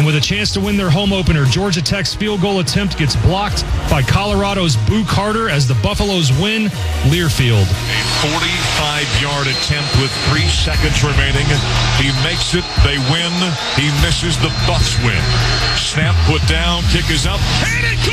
with a chance to win their home opener. Georgia Tech's field goal attempt gets blocked by Colorado's Boo Carter as the Buffaloes win Learfield. A 45-yard attempt with 3 seconds remaining. He makes it. They win. He misses. The Buffs win. Snap put down. Kick is up. And it